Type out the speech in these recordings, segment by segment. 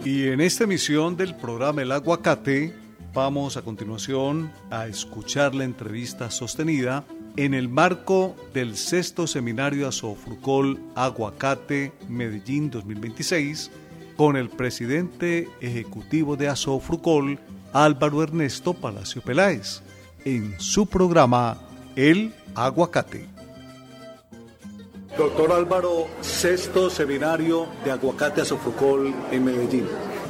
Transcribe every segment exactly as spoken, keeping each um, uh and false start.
Y en esta emisión del programa El Aguacate vamos a continuación a escuchar la entrevista sostenida en el marco del sexto seminario Asofrucol Aguacate Medellín dos mil veintiséis con el presidente ejecutivo de Asofrucol, Álvaro Ernesto Palacio Peláez, en su programa El Aguacate. Doctor Álvaro, sexto seminario de Aguacate Asofrucol en Medellín.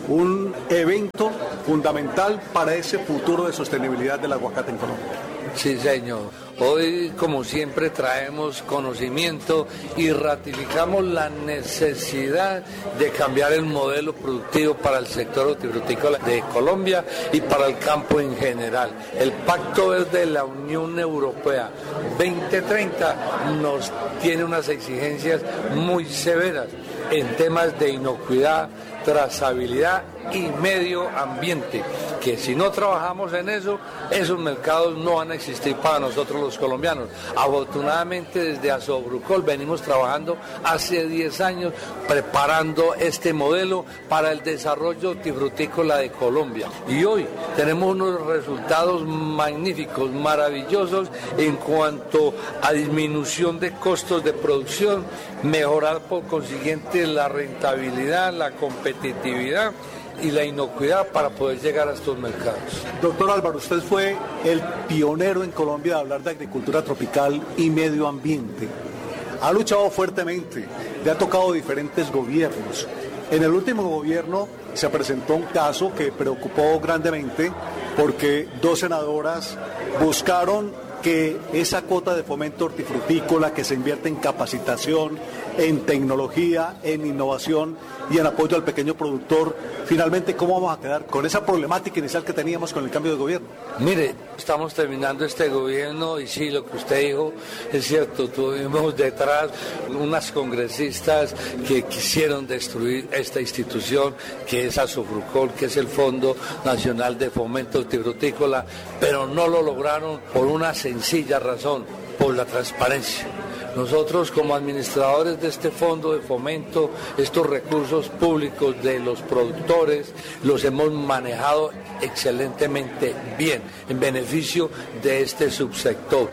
Un evento fundamental para ese futuro de sostenibilidad del aguacate en Colombia. Sí, señor. Hoy, como siempre, traemos conocimiento y ratificamos la necesidad de cambiar el modelo productivo para el sector hortifrutícola de Colombia y para el campo en general. El Pacto Verde de la Unión Europea veinte treinta nos tiene unas exigencias muy severas en temas de inocuidad, trazabilidad y medio ambiente, que si no trabajamos en eso, esos mercados no van a existir para nosotros los colombianos. Afortunadamente desde Asofrucol venimos trabajando hace diez años preparando este modelo para el desarrollo hortifrutícola de Colombia, y hoy tenemos unos resultados magníficos, maravillosos en cuanto a disminución de costos de producción, mejorar por consiguiente la rentabilidad, la competitividad y la inocuidad para poder llegar a estos mercados. Doctor Álvaro, usted fue el pionero en Colombia de hablar de agricultura tropical y medio ambiente. Ha luchado fuertemente, le ha tocado diferentes gobiernos. En el último gobierno se presentó un caso que preocupó grandemente porque dos senadoras buscaron que esa cuota de fomento hortifrutícola que se invierte en capacitación, en tecnología, en innovación y en apoyo al pequeño productor, finalmente, ¿cómo vamos a quedar con esa problemática inicial que teníamos con el cambio de gobierno? Mire, estamos terminando este gobierno y sí, lo que usted dijo es cierto, tuvimos detrás unas congresistas que quisieron destruir esta institución que es Asofrucol, que es el Fondo Nacional de Fomento Hortifrutícola, pero no lo lograron por una sencilla razón, por la transparencia. Nosotros como administradores de este fondo de fomento, estos recursos públicos de los productores, los hemos manejado excelentemente bien, en beneficio de este subsector.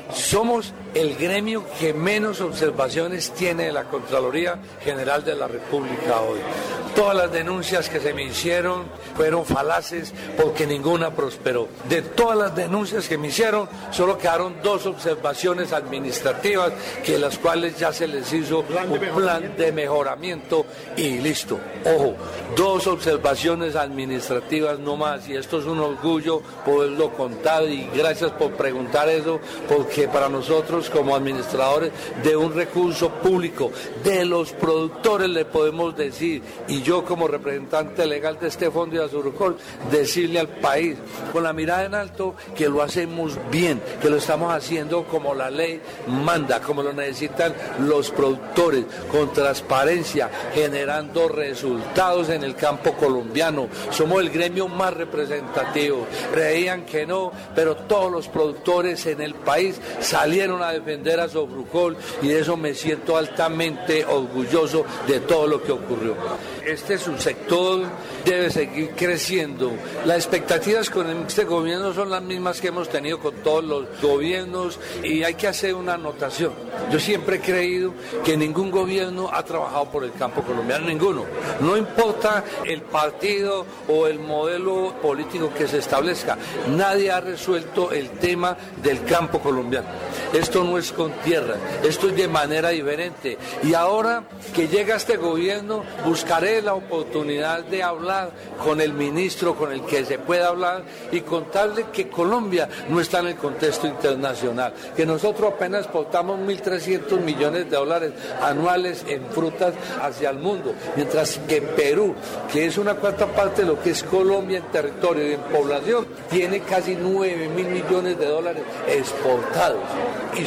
Somos el gremio que menos observaciones tiene de la Contraloría General de la República hoy. Todas las denuncias que se me hicieron fueron falaces porque ninguna prosperó. De todas las denuncias que me hicieron, solo quedaron dos observaciones administrativas, que las cuales ya se les hizo un plan de mejoramiento y listo. Ojo, dos observaciones administrativas no más, y esto es un orgullo poderlo contar, y gracias por preguntar eso, porque para nosotros como administradores de un recurso público, de los productores, le podemos decir, y yo como representante legal de este fondo de Asofrucol, decirle al país con la mirada en alto que lo hacemos bien, que lo estamos haciendo como la ley manda, como lo necesitan los productores, con transparencia, generando resultados en el campo colombiano. Somos el gremio más representativo. Creían que no, pero todos los productores en el país salieron a defender a Asofrucol, y de eso me siento altamente orgulloso de todo lo que ocurrió. Este subsector debe seguir creciendo. Las expectativas con este gobierno son las mismas que hemos tenido con todos los gobiernos, y hay que hacer una anotación. Yo siempre he creído que ningún gobierno ha trabajado por el campo colombiano, ninguno. No importa el partido o el modelo político que se establezca, nadie ha resuelto el tema del campo colombiano. Esto no es con tierra, esto es de manera diferente. Y ahora que llega este gobierno, buscaré la oportunidad de hablar con el ministro, con el que se pueda hablar, y contarle que Colombia no está en el contexto internacional, que nosotros apenas exportamos mil trescientos millones de dólares anuales en frutas hacia el mundo, mientras que Perú, que es una cuarta parte de lo que es Colombia en territorio y en población, tiene casi nueve mil millones de dólares exportados. Y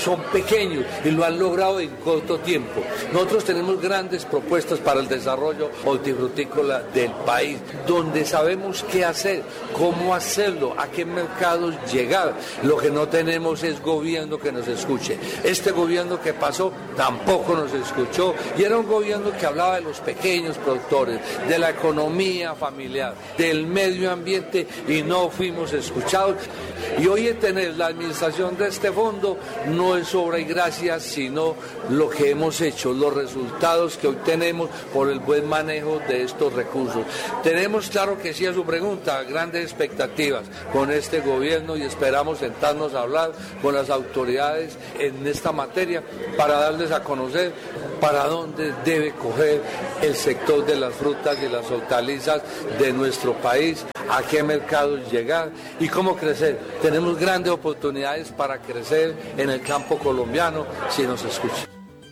son pequeños y lo han logrado en corto tiempo. Nosotros tenemos grandes propuestas para el desarrollo hortifrutícola del país, donde sabemos qué hacer, cómo hacerlo, a qué mercados llegar. Lo que no tenemos es gobierno que nos escuche. Este gobierno que pasó tampoco nos escuchó y era un gobierno que hablaba de los pequeños productores, de la economía familiar, del medio ambiente y no fuimos escuchados. Y hoy tener la administración de este fondo no es obra y gracia, sino lo que hemos hecho, los resultados que hoy tenemos por el buen manejo de estos recursos. Tenemos, claro que sí, a su pregunta, grandes expectativas con este gobierno y esperamos sentarnos a hablar con las autoridades en esta materia para darles a conocer para dónde debe coger el sector de las frutas y las hortalizas de nuestro país, a qué mercados llegar y cómo crecer. Tenemos grandes oportunidades para crecer en el campo colombiano si nos escuchan.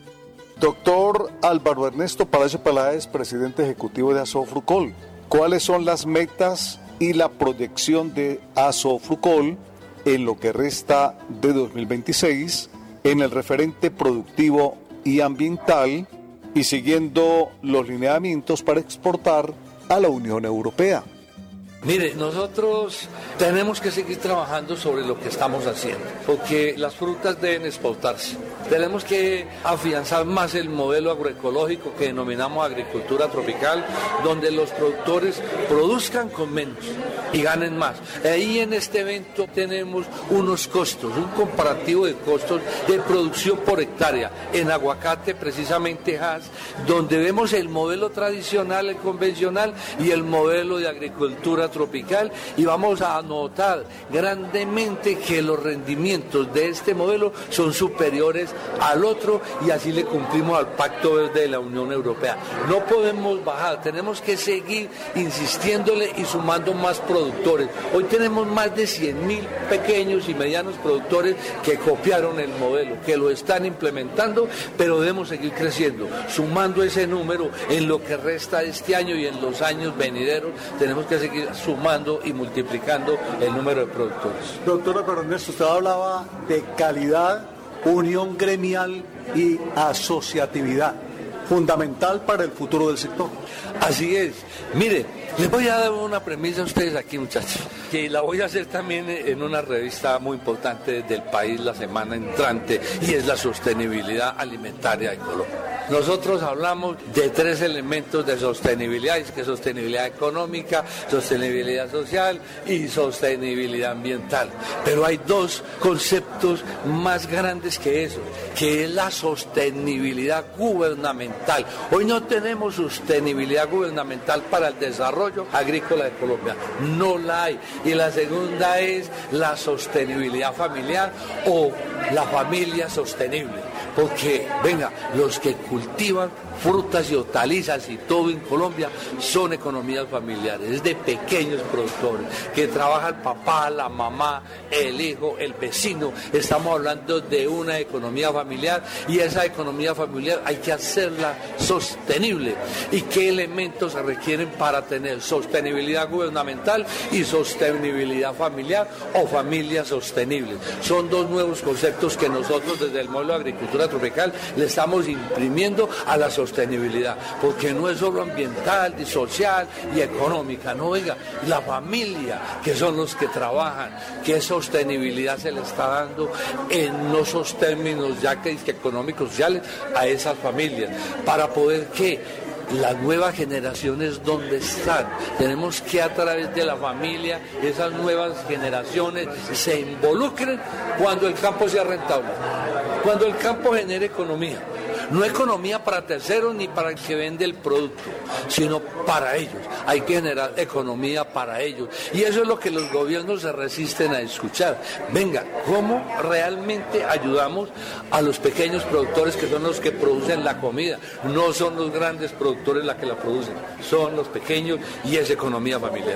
Doctor Álvaro Ernesto Palacio Peláez, presidente ejecutivo de Asofrucol, ¿cuáles son las metas y la proyección de Asofrucol en lo que resta de dos mil veintiséis en el referente productivo y ambiental y siguiendo los lineamientos para exportar a la Unión Europea? Mire, nosotros tenemos que seguir trabajando sobre lo que estamos haciendo, porque las frutas deben exportarse. Tenemos que afianzar más el modelo agroecológico que denominamos agricultura tropical, donde los productores produzcan con menos y ganen más. Ahí en este evento tenemos unos costos, un comparativo de costos de producción por hectárea. En aguacate, precisamente Hass, donde vemos el modelo tradicional, el convencional, y el modelo de agricultura tropical, y vamos a notar grandemente que los rendimientos de este modelo son superiores al otro y así le cumplimos al Pacto Verde de la Unión Europea. No podemos bajar, tenemos que seguir insistiéndole y sumando más productores. Hoy tenemos más de cien mil pequeños y medianos productores que copiaron el modelo, que lo están implementando, pero debemos seguir creciendo, sumando ese número en lo que resta de este año y en los años venideros. Tenemos que seguir sumando y multiplicando el número de productores. Doctora Álvaro Ernesto, usted hablaba de calidad, unión gremial y asociatividad, fundamental para el futuro del sector. Así es. Mire, les voy a dar una premisa a ustedes aquí, muchachos, que la voy a hacer también en una revista muy importante del país la semana entrante, y es la sostenibilidad alimentaria de Colombia. Nosotros hablamos de tres elementos de sostenibilidad, que es sostenibilidad económica, sostenibilidad social y sostenibilidad ambiental. Pero hay dos conceptos más grandes que eso, que es la sostenibilidad gubernamental. Hoy no tenemos sostenibilidad gubernamental para el desarrollo agrícola de Colombia, no la hay. Y la segunda es la sostenibilidad familiar o la familia sostenible. Porque, venga, los que cultivan frutas y hortalizas y todo en Colombia son economías familiares, es de pequeños productores, que trabaja el papá, la mamá, el hijo, el vecino. Estamos hablando de una economía familiar y esa economía familiar hay que hacerla sostenible. ¿Y qué elementos se requieren para tener sostenibilidad gubernamental y sostenibilidad familiar o familia sostenible? Son dos nuevos conceptos que nosotros desde el modelo de agricultura tropical le estamos imprimiendo a la sostenibilidad, porque no es solo ambiental, y social y económica, no, oiga, la familia, que son los que trabajan, qué sostenibilidad se le está dando en esos términos ya que es que económicos, sociales, a esas familias, para poder que las nuevas generaciones donde están. Tenemos que a través de la familia, esas nuevas generaciones se involucren cuando el campo sea rentable, cuando el campo genere economía. No economía para terceros ni para el que vende el producto, sino para ellos. Hay que generar economía para ellos. Y eso es lo que los gobiernos se resisten a escuchar. Venga, ¿cómo realmente ayudamos a los pequeños productores que son los que producen la comida? No son los grandes productores los que la producen, son los pequeños y es economía familiar.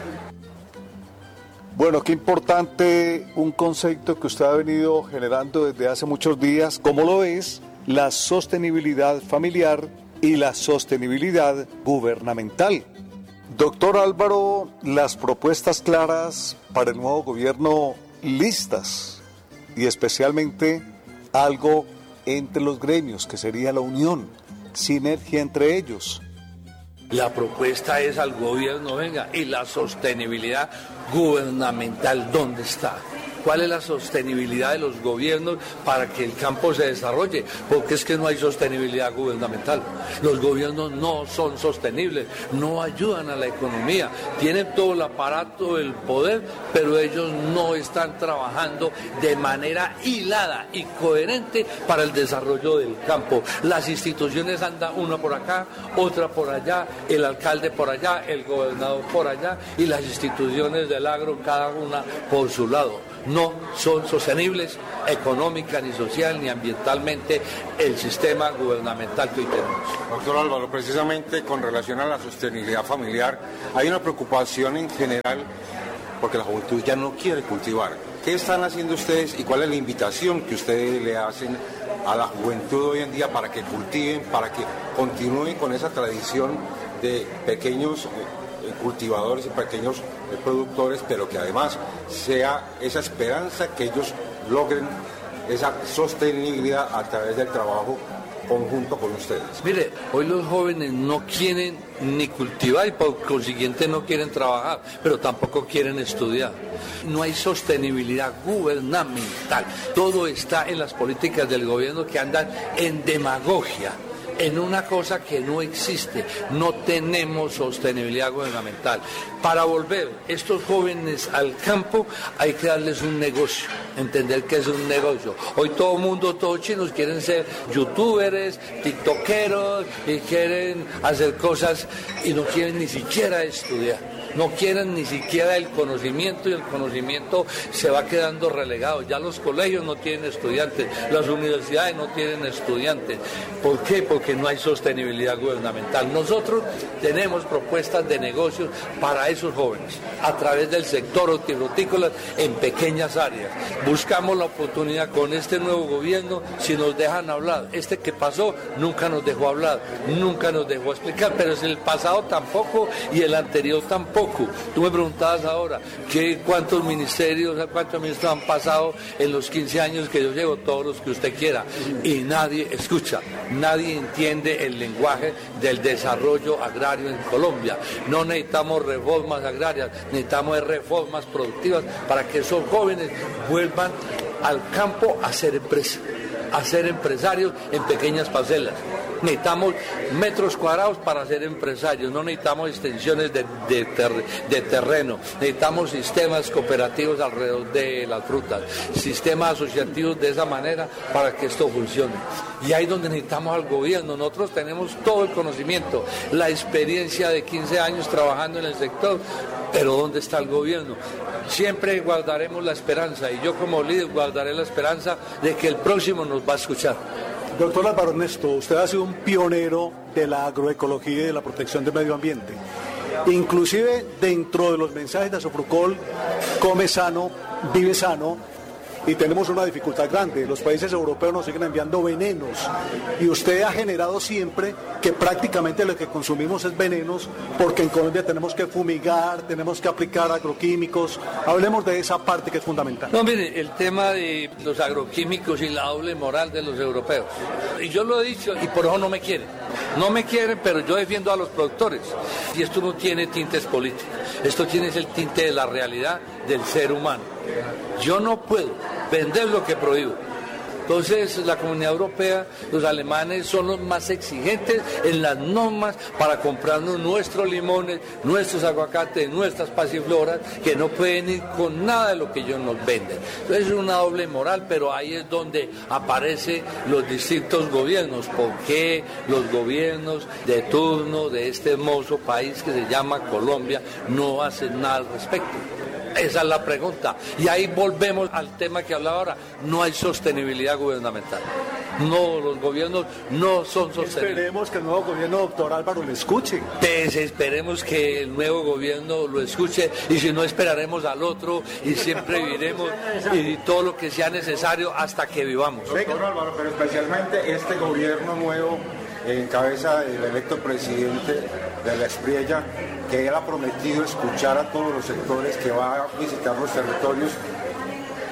Bueno, qué importante un concepto que usted ha venido generando desde hace muchos días. ¿Cómo lo es? La sostenibilidad familiar y la sostenibilidad gubernamental. Doctor Álvaro, las propuestas claras para el nuevo gobierno listas y especialmente algo entre los gremios, que sería la unión, sinergia entre ellos. La propuesta es al gobierno, venga, y la sostenibilidad gubernamental, ¿dónde está? ¿Cuál es la sostenibilidad de los gobiernos para que el campo se desarrolle? Porque es que no hay sostenibilidad gubernamental. Los gobiernos no son sostenibles, no ayudan a la economía, tienen todo el aparato, el poder, pero ellos no están trabajando de manera hilada y coherente para el desarrollo del campo. Las instituciones andan una por acá, otra por allá, el alcalde por allá, el gobernador por allá y las instituciones del agro cada una por su lado. No son sostenibles económica, ni social, ni ambientalmente el sistema gubernamental que hoy tenemos. Doctor Álvaro, precisamente con relación a la sostenibilidad familiar, hay una preocupación en general porque la juventud ya no quiere cultivar. ¿Qué están haciendo ustedes y cuál es la invitación que ustedes le hacen a la juventud hoy en día para que cultiven, para que continúen con esa tradición de pequeños cultivadores y pequeños productores, pero que además sea esa esperanza que ellos logren esa sostenibilidad a través del trabajo conjunto con ustedes? Mire, hoy los jóvenes no quieren ni cultivar y por consiguiente no quieren trabajar, pero tampoco quieren estudiar. No hay sostenibilidad gubernamental. Todo está en las políticas del gobierno que andan en demagogia, en una cosa que no existe. No tenemos sostenibilidad gubernamental. Para volver estos jóvenes al campo hay que darles un negocio, entender que es un negocio. Hoy todo el mundo, todos chinos quieren ser youtubers, tiktokeros y quieren hacer cosas y no quieren ni siquiera estudiar. No quieren ni siquiera el conocimiento y el conocimiento se va quedando relegado. Ya los colegios no tienen estudiantes, las universidades no tienen estudiantes. ¿Por qué? Porque no hay sostenibilidad gubernamental. Nosotros tenemos propuestas de negocios para esos jóvenes a través del sector hortifrutícola en pequeñas áreas. Buscamos la oportunidad con este nuevo gobierno, si nos dejan hablar. Este que pasó nunca nos dejó hablar, nunca nos dejó explicar, pero es el pasado tampoco y el anterior tampoco. Tú me preguntabas ahora que cuántos ministerios, cuántos ministros han pasado en los quince años que yo llevo, todos los que usted quiera, y nadie escucha, nadie entiende el lenguaje del desarrollo agrario en Colombia. No necesitamos reformas agrarias, necesitamos reformas productivas para que esos jóvenes vuelvan al campo a ser empresa, a ser empresarios en pequeñas parcelas. Necesitamos metros cuadrados para ser empresarios, no necesitamos extensiones de, de, ter, de terreno, necesitamos sistemas cooperativos alrededor de las frutas, sistemas asociativos de esa manera para que esto funcione. Y ahí es donde necesitamos al gobierno. Nosotros tenemos todo el conocimiento, la experiencia de quince años trabajando en el sector, pero ¿dónde está el gobierno? Siempre guardaremos la esperanza y yo como líder guardaré la esperanza de que el próximo nos va a escuchar. Doctor Álvaro Ernesto, usted ha sido un pionero de la agroecología y de la protección del medio ambiente. Inclusive dentro de los mensajes de Asofrucol, come sano, vive sano, y tenemos una dificultad grande. Los países europeos nos siguen enviando venenos y usted ha generado siempre que prácticamente lo que consumimos es venenos, porque en Colombia tenemos que fumigar, tenemos que aplicar agroquímicos. Hablemos de esa parte que es fundamental. No, mire, el tema de los agroquímicos y la doble moral de los europeos. Y yo lo he dicho y por eso no me quieren. No me quieren, pero yo defiendo a los productores. Y esto no tiene tintes políticos. Esto tiene el tinte de la realidad del ser humano. Yo no puedo vender lo que prohíbo. Entonces la Comunidad Europea, los alemanes son los más exigentes en las normas para comprarnos nuestros limones, nuestros aguacates, nuestras pasifloras, que no pueden ir con nada de lo que ellos nos venden. Entonces es una doble moral, pero ahí es donde aparecen los distintos gobiernos. ¿Por qué los gobiernos de turno de este hermoso país que se llama Colombia no hacen nada al respecto? Esa es la pregunta. Y ahí volvemos al tema que hablaba ahora. No hay sostenibilidad gubernamental. No, los gobiernos no son sostenibles. Esperemos que el nuevo gobierno, doctor Álvaro, lo escuche. Pues esperemos que el nuevo gobierno lo escuche, y si no, esperaremos al otro y siempre viviremos y todo lo que sea necesario hasta que vivamos. Doctor Álvaro, pero especialmente este gobierno nuevo en cabeza del electo presidente de la Espriella, que él ha prometido escuchar a todos los sectores, que va a visitar los territorios.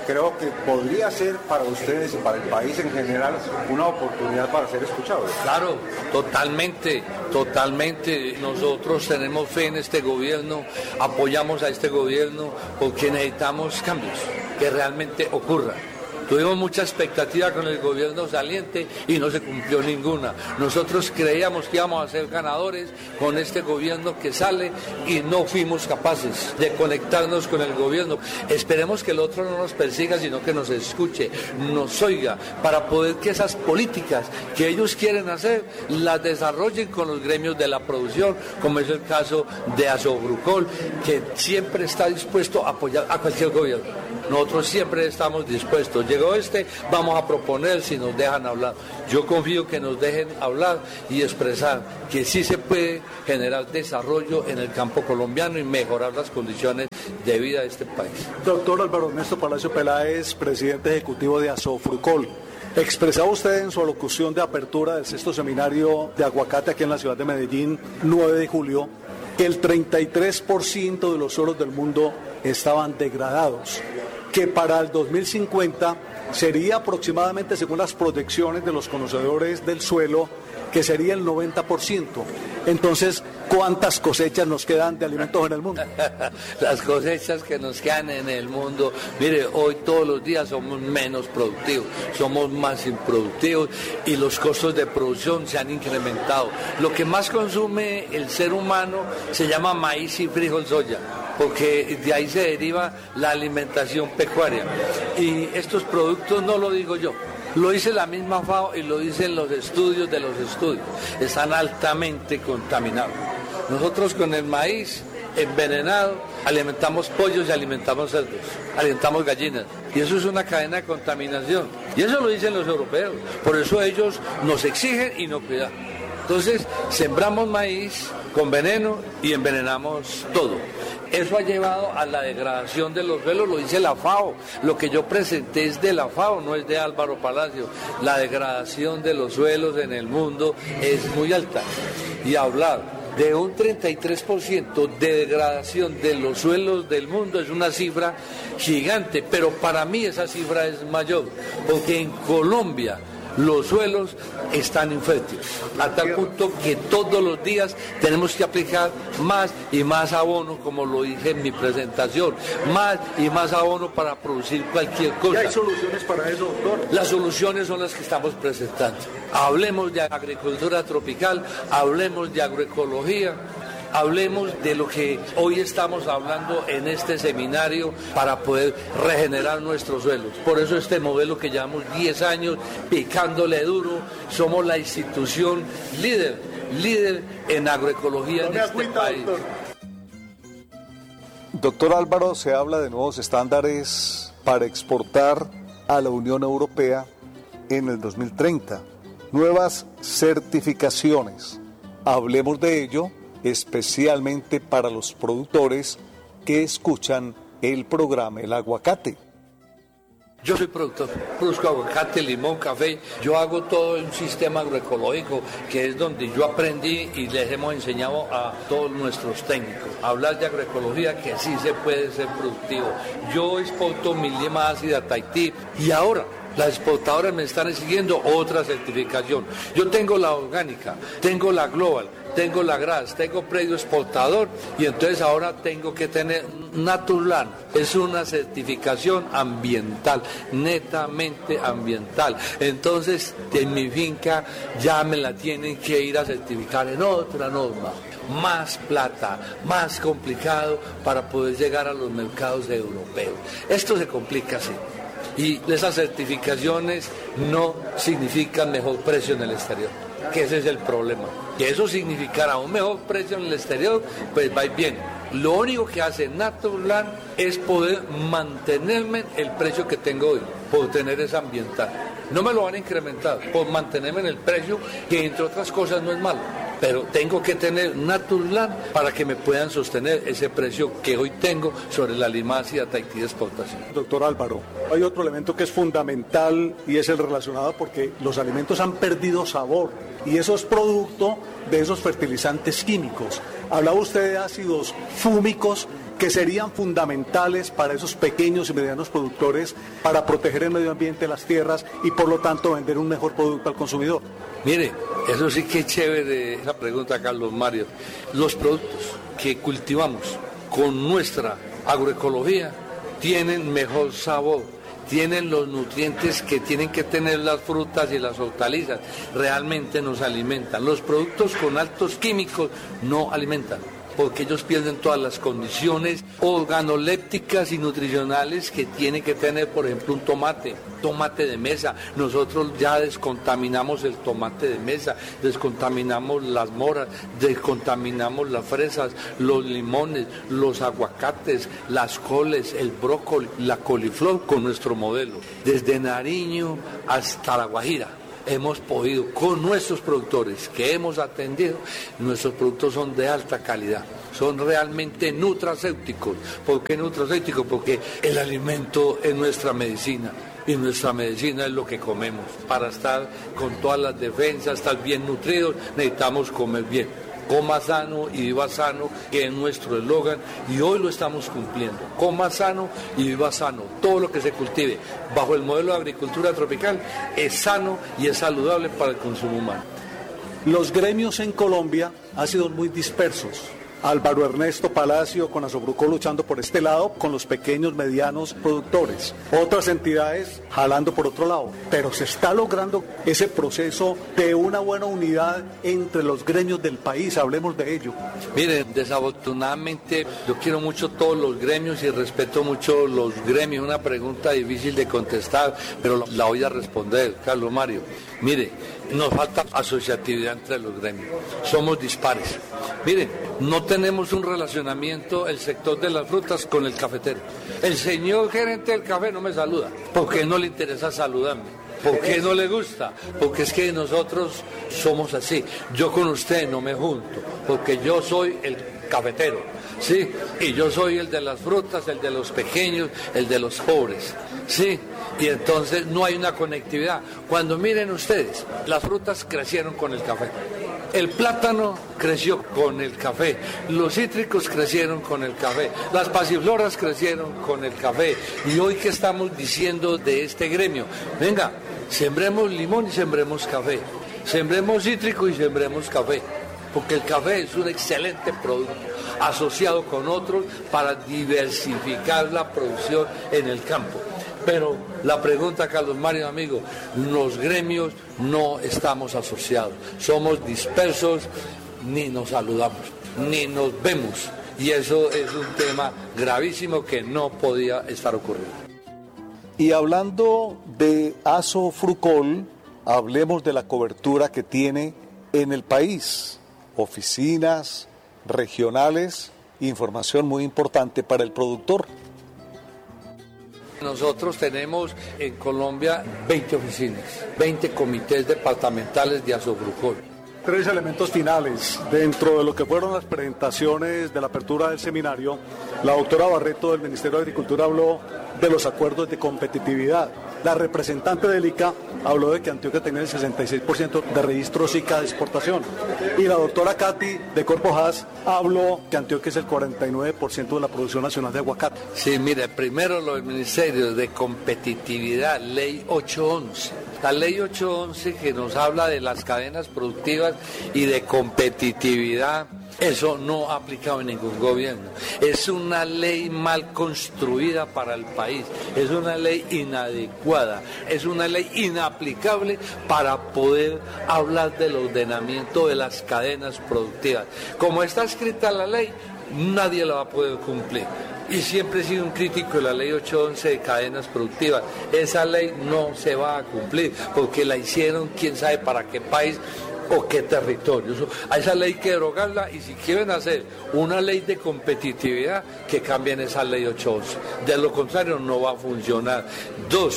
creo que podría ser para ustedes y para el país en general una oportunidad para ser escuchados. Claro, totalmente, totalmente. Nosotros tenemos fe en este gobierno, apoyamos a este gobierno porque necesitamos cambios que realmente ocurran. Tuvimos mucha expectativa con el gobierno saliente y no se cumplió ninguna. Nosotros creíamos que íbamos a ser ganadores con este gobierno que sale y no fuimos capaces de conectarnos con el gobierno. Esperemos que el otro no nos persiga, sino que nos escuche, nos oiga, para poder que esas políticas que ellos quieren hacer las desarrollen con los gremios de la producción, como es el caso de Asogrucol, que siempre está dispuesto a apoyar a cualquier gobierno. Nosotros siempre estamos dispuestos. Llegó este, vamos a proponer si nos dejan hablar. Yo confío que nos dejen hablar y expresar que sí se puede generar desarrollo en el campo colombiano y mejorar las condiciones de vida de este país. Doctor Álvaro Ernesto Palacio Peláez, presidente ejecutivo de Asofrucol. Expresaba usted en su alocución de apertura del sexto seminario de aguacate aquí en la ciudad de Medellín, nueve de julio, que el treinta y tres por ciento de los suelos del mundo estaban degradados, que para el dos mil cincuenta sería aproximadamente, según las proyecciones de los conocedores del suelo, que sería el noventa por ciento. Entonces, ¿cuántas cosechas nos quedan de alimentos en el mundo? Las cosechas que nos quedan en el mundo, mire, hoy todos los días somos menos productivos, somos más improductivos y los costos de producción se han incrementado. Lo que más consume el ser humano se llama maíz y frijol soya, porque de ahí se deriva la alimentación pecuaria. Y estos productos no lo digo yo, lo dice la misma FAO y lo dicen los estudios de los estudios, están altamente contaminados. Nosotros con el maíz envenenado alimentamos pollos y alimentamos cerdos, alimentamos gallinas, y eso es una cadena de contaminación, y eso lo dicen los europeos, por eso ellos nos exigen y nos cuidan. Entonces sembramos maíz con veneno y envenenamos todo. Eso ha llevado a la degradación de los suelos, lo dice la FAO. Lo que yo presenté es de la FAO, no es de Álvaro Palacio. La degradación de los suelos en el mundo es muy alta. Y hablar de un treinta y tres por ciento de degradación de los suelos del mundo es una cifra gigante, pero para mí esa cifra es mayor, porque en Colombia los suelos están infértiles, a tal punto que todos los días tenemos que aplicar más y más abono, como lo dije en mi presentación, más y más abono para producir cualquier cosa. ¿Y hay soluciones para eso, doctor? Las soluciones son las que estamos presentando. Hablemos de agricultura tropical, hablemos de agroecología, hablemos de lo que hoy estamos hablando en este seminario para poder regenerar nuestros suelos. Por eso este modelo que llevamos diez años picándole duro, somos la institución líder, líder en agroecología en este país. Doctor Álvaro, se habla de nuevos estándares para exportar a la Unión Europea en el dos mil treinta. Nuevas certificaciones. Hablemos de ello, especialmente para los productores que escuchan el programa El Aguacate. Yo soy productor, produzco aguacate, limón, café, yo hago todo un sistema agroecológico que es donde yo aprendí y les hemos enseñado a todos nuestros técnicos. Hablar de agroecología, que sí se puede ser productivo. Yo exporto mi lima ácida a Tahití y ahora las exportadoras me están exigiendo otra certificación. Yo tengo la orgánica, tengo la global, tengo la gras, tengo predio exportador y entonces ahora tengo que tener Naturland. Es una certificación ambiental, netamente ambiental. Entonces en mi finca ya me la tienen que ir a certificar en otra norma. Más plata, más complicado para poder llegar a los mercados europeos. Esto se complica así. Y esas certificaciones no significan mejor precio en el exterior, que ese es el problema. Que eso significará un mejor precio en el exterior, pues va bien. Lo único que hace Naturland es poder mantenerme el precio que tengo hoy, por tener esa ambiental. No me lo van a incrementar, por mantenerme en el precio, que entre otras cosas no es malo. Pero tengo que tener Naturland para que me puedan sostener ese precio que hoy tengo sobre la lima ácida Tahití de exportación. Doctor Álvaro, hay otro elemento que es fundamental y es el relacionado porque los alimentos han perdido sabor y eso es producto de esos fertilizantes químicos. Hablaba usted de ácidos fúmicos que serían fundamentales para esos pequeños y medianos productores para proteger el medio ambiente, las tierras y por lo tanto vender un mejor producto al consumidor? Mire, eso sí que es chévere esa pregunta, Carlos Mario. Los productos que cultivamos con nuestra agroecología tienen mejor sabor, tienen los nutrientes que tienen que tener las frutas y las hortalizas, realmente nos alimentan. Los productos con altos químicos no alimentan, porque ellos pierden todas las condiciones organolépticas y nutricionales que tiene que tener, por ejemplo, un tomate, tomate de mesa. Nosotros ya descontaminamos el tomate de mesa, descontaminamos las moras, descontaminamos las fresas, los limones, los aguacates, las coles, el brócoli, la coliflor con nuestro modelo. Desde Nariño hasta La Guajira hemos podido, con nuestros productores que hemos atendido, nuestros productos son de alta calidad, son realmente nutracéuticos. ¿Por qué nutracéuticos? Porque el alimento es nuestra medicina y nuestra medicina es lo que comemos. Para estar con todas las defensas, estar bien nutridos, necesitamos comer bien. Coma sano y viva sano, que es nuestro eslogan, y hoy lo estamos cumpliendo. Coma sano y viva sano. Todo lo que se cultive bajo el modelo de agricultura tropical es sano y es saludable para el consumo humano. Los gremios en Colombia han sido muy dispersos. Álvaro Ernesto Palacio con Asobrucó luchando por este lado, con los pequeños, medianos productores. Otras entidades jalando por otro lado. Pero se está logrando ese proceso de una buena unidad entre los gremios del país. Hablemos de ello. Miren, desafortunadamente yo quiero mucho todos los gremios y respeto mucho los gremios. Una pregunta difícil de contestar, pero la voy a responder, Carlos Mario. Mire, nos falta asociatividad entre los gremios. Somos dispares. Miren, no tenemos un relacionamiento el sector de las frutas con el cafetero. El señor gerente del café no me saluda, porque no le interesa saludarme. ¿Por qué no le gusta? Porque es que nosotros somos así. Yo con usted no me junto, porque yo soy el cafetero, ¿sí? Y yo soy el de las frutas, el de los pequeños, el de los pobres, ¿sí? Y entonces no hay una conectividad. Cuando miren ustedes, las frutas crecieron con el café. El plátano creció con el café, los cítricos crecieron con el café, las pasifloras crecieron con el café. Y hoy, ¿qué estamos diciendo de este gremio? Venga, sembremos limón y sembremos café, sembremos cítrico y sembremos café, porque el café es un excelente producto asociado con otros para diversificar la producción en el campo. Pero la pregunta, Carlos Mario, amigo, los gremios no estamos asociados, somos dispersos, ni nos saludamos, ni nos vemos, y eso es un tema gravísimo que no podía estar ocurriendo. Y hablando de Asofrucol, hablemos de la cobertura que tiene en el país, oficinas regionales, información muy importante para el productor. Nosotros tenemos en Colombia veinte oficinas, veinte comités departamentales de Asofrucol. Tres elementos finales. Dentro de lo que fueron las presentaciones de la apertura del seminario, la doctora Barreto del Ministerio de Agricultura habló de los acuerdos de competitividad. La representante del I C A habló de que Antioquia tenía el sesenta y seis por ciento de registro SICA de exportación. Y la doctora Katy de Corpo Haas habló que Antioquia es el cuarenta y nueve por ciento de la producción nacional de aguacate. Sí, mire, primero lo del Ministerio de Competitividad, Ley ocho once. La Ley ocho once que nos habla de las cadenas productivas y de competitividad. Eso no ha aplicado en ningún gobierno. Es una ley mal construida para el país, es una ley inadecuada, es una ley inaplicable para poder hablar del ordenamiento de las cadenas productivas. Como está escrita la ley, nadie la va a poder cumplir. Y siempre he sido un crítico de la ley ocho once de cadenas productivas. Esa ley no se va a cumplir porque la hicieron quién sabe para qué país o qué territorio. A esa ley hay que derogarla, y si quieren hacer una ley de competitividad, que cambien esa ley ocho once. De lo contrario no va a funcionar. Dos,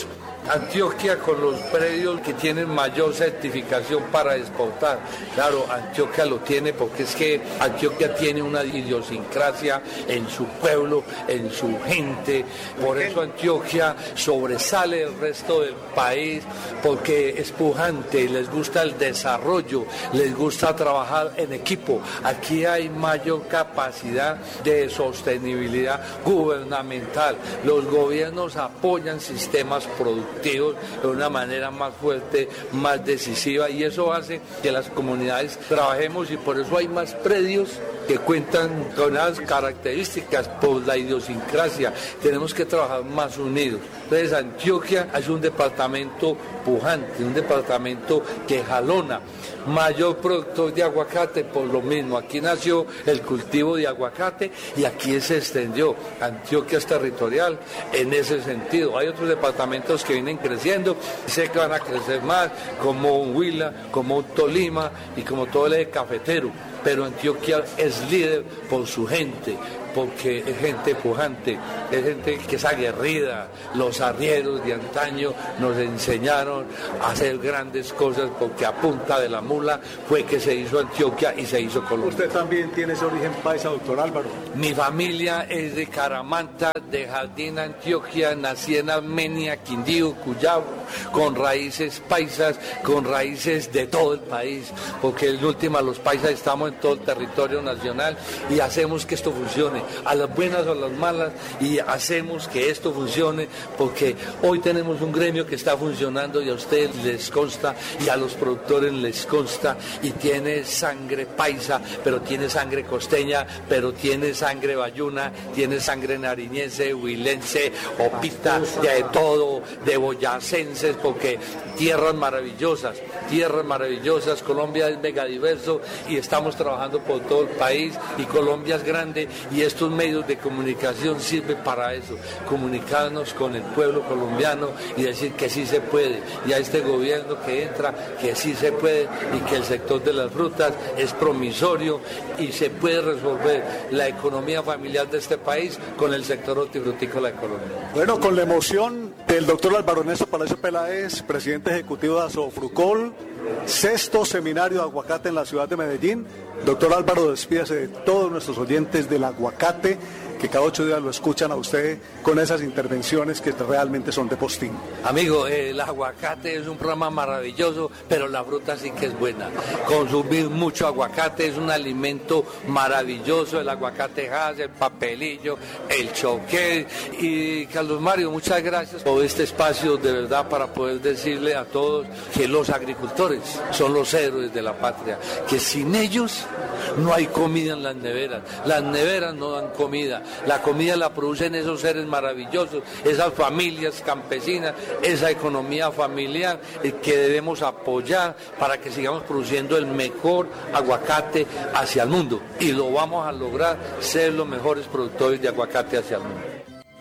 Antioquia con los predios que tienen mayor certificación para exportar. Claro, Antioquia lo tiene porque es que Antioquia tiene una idiosincrasia en su pueblo, en su gente. Por eso Antioquia sobresale del resto del país, porque es pujante, les gusta el desarrollo, les gusta trabajar en equipo. Aquí hay mayor capacidad de sostenibilidad gubernamental. Los gobiernos apoyan sistemas productivos de una manera más fuerte, más decisiva, y eso hace que las comunidades trabajemos, y por eso hay más predios que cuentan con las características por la idiosincrasia. Tenemos que trabajar más unidos. Entonces Antioquia es un departamento pujante, un departamento que jalona. Mayor productor de aguacate por lo mismo. Aquí nació el cultivo de aguacate y aquí se extendió. Antioquia es territorial en ese sentido. Hay otros departamentos que vienen creciendo, sé que van a crecer más, como un Huila, como un Tolima y como todo el eje cafetero. Pero Antioquia es líder por su gente, porque es gente pujante, es gente que es aguerrida. Los arrieros de antaño nos enseñaron a hacer grandes cosas, porque a punta de la mula fue que se hizo Antioquia y se hizo Colombia. ¿Usted también tiene ese origen paisa, doctor Álvaro? Mi familia es de Caramanta, de Jardín, Antioquia. Nací en Armenia, Quindío, Cuyabo, con raíces paisas, con raíces de todo el país, porque en última los paisas estamos en todo el territorio nacional y hacemos que esto funcione, a las buenas o a las malas, y hacemos que esto funcione, porque hoy tenemos un gremio que está funcionando y a ustedes les consta y a los productores les consta, y tiene sangre paisa, pero tiene sangre costeña, pero tiene sangre bayuna, tiene sangre nariñense, huilense, opita, de todo, de boyacenses, porque tierras maravillosas, tierras maravillosas. Colombia es megadiverso y estamos trabajando por todo el país, y Colombia es grande, y estos medios de comunicación sirven para eso, comunicarnos con el pueblo colombiano y decir que sí se puede, y a este gobierno que entra que sí se puede, y que el sector de las frutas es promisorio y se puede resolver la economía familiar de este país con el sector hortifrutícola de Colombia. Bueno, con la emoción del doctor Álvaro Ernesto Palacio Peláez, presidente ejecutivo de Asofrucol, sexto seminario de aguacate en la ciudad de Medellín. Doctor Álvaro, despídase de todos nuestros oyentes del aguacate, que cada ocho días lo escuchan a usted con esas intervenciones que realmente son de postín. Amigo, eh, el aguacate es un programa maravilloso, pero la fruta sí que es buena. Consumir mucho aguacate es un alimento maravilloso, el aguacate Hass, el papelillo, el choqué. Y Carlos Mario, muchas gracias por este espacio, de verdad, para poder decirle a todos que los agricultores son los héroes de la patria, que sin ellos no hay comida en las neveras, las neveras no dan comida. La comida la producen esos seres maravillosos, esas familias campesinas, esa economía familiar que debemos apoyar para que sigamos produciendo el mejor aguacate hacia el mundo. Y lo vamos a lograr, ser los mejores productores de aguacate hacia el mundo.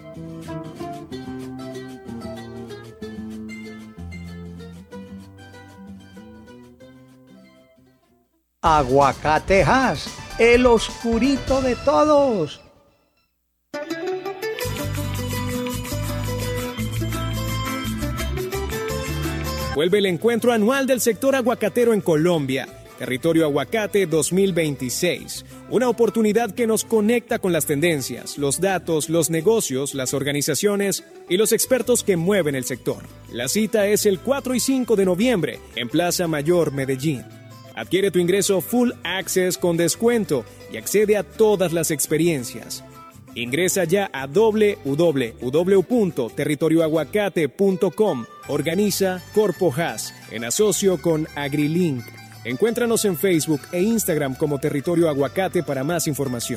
Aguacate Hass, el oscurito de todos. Vuelve el encuentro anual del sector aguacatero en Colombia, Territorio Aguacate dos mil veintiséis. Una oportunidad que nos conecta con las tendencias, los datos, los negocios, las organizaciones y los expertos que mueven el sector. La cita es el cuatro y cinco de noviembre en Plaza Mayor, Medellín. Adquiere tu ingreso Full Access con descuento y accede a todas las experiencias. Ingresa ya a doble u doble u doble u punto territorio aguacate punto com. Organiza Corpo Hass en asocio con AgriLink. Encuéntranos en Facebook e Instagram como Territorio Aguacate para más información.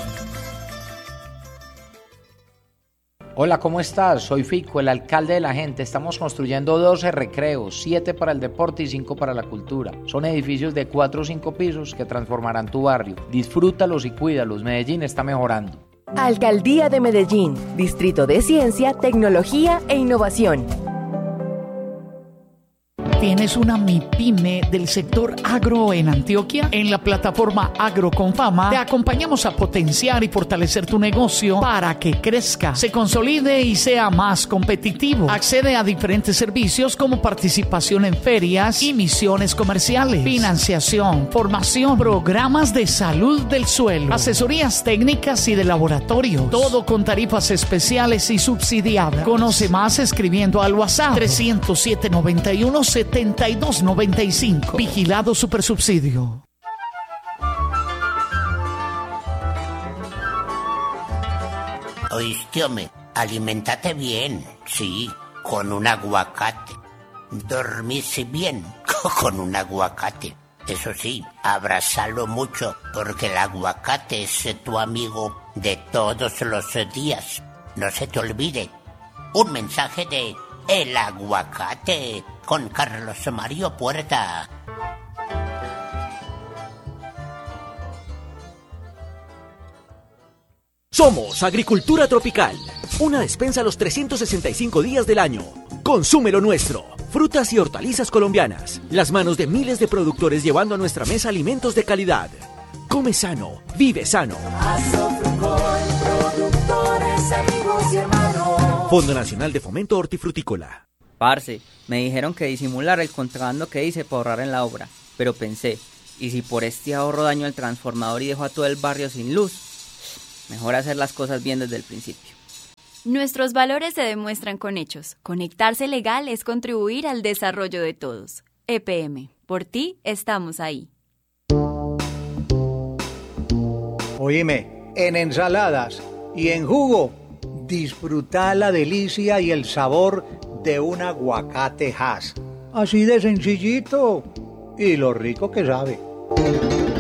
Hola, ¿cómo estás? Soy Fico, el alcalde de la gente. Estamos construyendo doce recreos, siete para el deporte y cinco para la cultura. Son edificios de cuatro o cinco pisos que transformarán tu barrio. Disfrútalos y cuídalos. Medellín está mejorando. Alcaldía de Medellín, Distrito de Ciencia, Tecnología e Innovación. ¿Tienes una MIPYME del sector agro en Antioquia? En la plataforma Agro con Fama te acompañamos a potenciar y fortalecer tu negocio para que crezca, se consolide y sea más competitivo. Accede a diferentes servicios como participación en ferias y misiones comerciales, financiación, formación, programas de salud del suelo, asesorías técnicas y de laboratorio. Todo con tarifas especiales y subsidiadas. Conoce más escribiendo al WhatsApp trescientos siete noventa y uno setenta y dos noventa y cinco. Vigilado Supersubsidio. Oíste, hombre, aliméntate bien, sí, con un aguacate. Dormirse bien con un aguacate. Eso sí, abrázalo mucho, porque el aguacate es tu amigo de todos los días. No se te olvide. Un mensaje de El Aguacate con Carlos Mario Puerta. Somos Agricultura Tropical, una despensa los trescientos sesenta y cinco días del año. Consume lo nuestro, frutas y hortalizas colombianas, las manos de miles de productores llevando a nuestra mesa alimentos de calidad. Come sano, vive sano. Fondo Nacional de Fomento Hortifrutícola. Parce, me dijeron que disimulara el contrabando que hice para ahorrar en la obra, pero pensé, ¿y si por este ahorro daño el transformador y dejo a todo el barrio sin luz? Mejor hacer las cosas bien desde el principio. Nuestros valores se demuestran con hechos. Conectarse legal es contribuir al desarrollo de todos. E P M, por ti estamos ahí. Oíme, en ensaladas y en jugo, disfruta la delicia y el sabor de un aguacate Hass. Así de sencillito y lo rico que sabe.